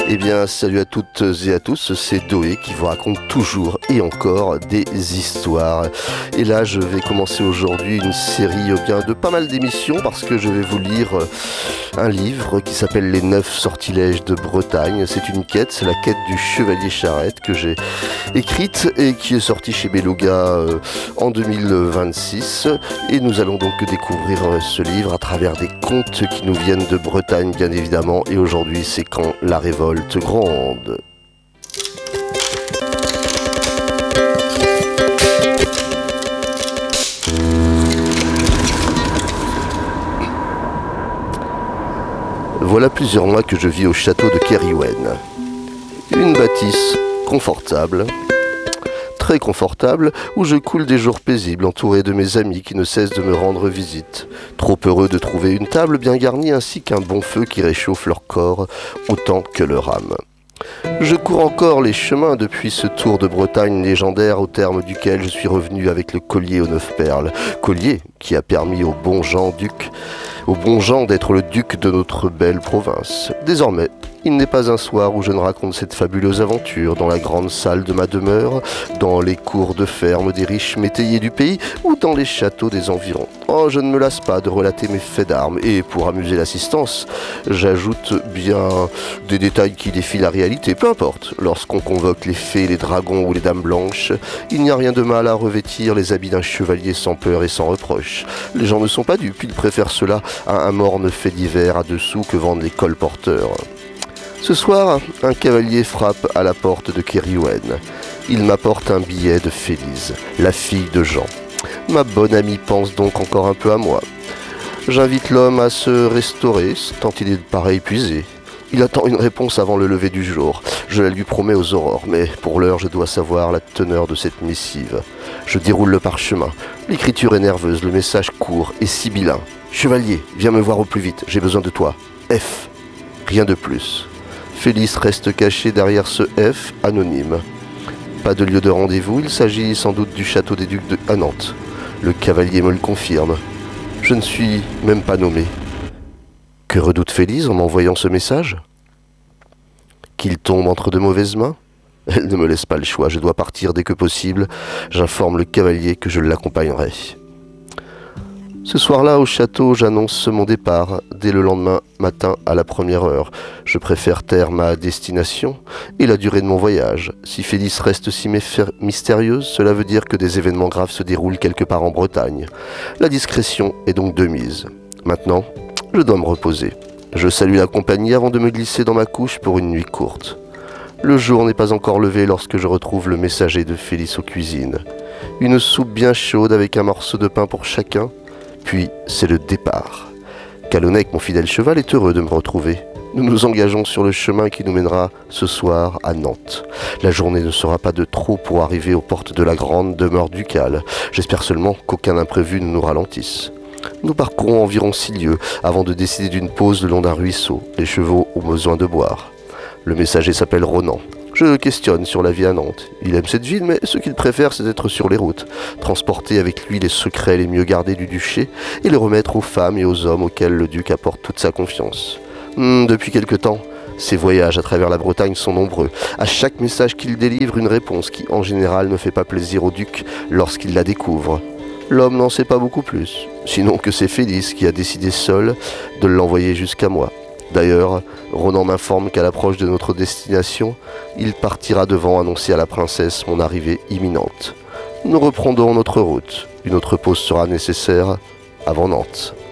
Eh bien, salut à toutes et à tous, c'est Doé qui vous raconte toujours et encore des histoires. Et là, je vais commencer aujourd'hui une série bien de pas mal d'émissions parce que je vais vous lire un livre qui s'appelle Les 9 sortilèges de Bretagne. C'est une quête, c'est la quête du chevalier Charette que j'ai écrite et qui est sortie chez Beluga en 2026. Et nous allons donc découvrir ce livre à travers des contes qui nous viennent de Bretagne, bien évidemment. Et aujourd'hui, c'est quand la révolte gronde. Voilà plusieurs mois que je vis au château de Kerrywen. Une bâtisse confortable, très confortable, où je coule des jours paisibles, entouré de mes amis qui ne cessent de me rendre visite, trop heureux de trouver une table bien garnie ainsi qu'un bon feu qui réchauffe leur corps autant que leur âme. Je cours encore les chemins depuis ce tour de Bretagne légendaire au terme duquel je suis revenu avec le collier aux 9 perles, collier qui a permis au bon Jean d'être le duc de notre belle province. Désormais, il n'est pas un soir où je ne raconte cette fabuleuse aventure dans la grande salle de ma demeure, dans les cours de ferme des riches métayers du pays ou dans les châteaux des environs. Oh, je ne me lasse pas de relater mes faits d'armes et pour amuser l'assistance, j'ajoute bien des détails qui défient la réalité. Peu importe, lorsqu'on convoque les fées, les dragons ou les dames blanches, il n'y a rien de mal à revêtir les habits d'un chevalier sans peur et sans reproche. Les gens ne sont pas dupes, ils préfèrent cela à un morne fait divers à dessous que vendent les colporteurs. Ce soir, un cavalier frappe à la porte de Kerrywen. Il m'apporte un billet de Félise, la fille de Jean. Ma bonne amie pense donc encore un peu à moi. J'invite l'homme à se restaurer, tant il paraît épuisé. Il attend une réponse avant le lever du jour. Je la lui promets aux aurores, mais pour l'heure, je dois savoir la teneur de cette missive. Je déroule le parchemin. L'écriture est nerveuse, le message court et sibyllin. « Chevalier, viens me voir au plus vite, j'ai besoin de toi. F. » Rien de plus. Félix reste caché derrière ce F anonyme. Pas de lieu de rendez-vous, il s'agit sans doute du château des Ducs à Nantes. Le cavalier me le confirme. Je ne suis même pas nommé. Que redoute Félix en m'envoyant ce message ? Qu'il tombe entre de mauvaises mains ? Elle ne me laisse pas le choix, je dois partir dès que possible. J'informe le cavalier que je l'accompagnerai. Ce soir-là, au château, j'annonce mon départ dès le lendemain matin à la première heure. Je préfère taire ma destination et la durée de mon voyage. Si Félix reste si mystérieuse, cela veut dire que des événements graves se déroulent quelque part en Bretagne. La discrétion est donc de mise. Maintenant, je dois me reposer. Je salue la compagnie avant de me glisser dans ma couche pour une nuit courte. Le jour n'est pas encore levé lorsque je retrouve le messager de Félix aux cuisines. Une soupe bien chaude avec un morceau de pain pour chacun. Puis, c'est le départ. Calonnec, mon fidèle cheval, est heureux de me retrouver. Nous nous engageons sur le chemin qui nous mènera ce soir à Nantes. La journée ne sera pas de trop pour arriver aux portes de la grande demeure ducale. J'espère seulement qu'aucun imprévu ne nous ralentisse. Nous parcourons environ 6 lieues avant de décider d'une pause le long d'un ruisseau. Les chevaux ont besoin de boire. Le messager s'appelle Ronan. Je le questionne sur la vie à Nantes. Il aime cette ville, mais ce qu'il préfère, c'est être sur les routes, transporter avec lui les secrets les mieux gardés du duché et les remettre aux femmes et aux hommes auxquels le duc apporte toute sa confiance. Depuis quelque temps, ses voyages à travers la Bretagne sont nombreux. À chaque message qu'il délivre, une réponse qui, en général, ne fait pas plaisir au duc lorsqu'il la découvre. L'homme n'en sait pas beaucoup plus, sinon que c'est Félix qui a décidé seul de l'envoyer jusqu'à moi. D'ailleurs, Ronan m'informe qu'à l'approche de notre destination, il partira devant annoncer à la princesse mon arrivée imminente. Nous reprendrons notre route. Une autre pause sera nécessaire avant Nantes.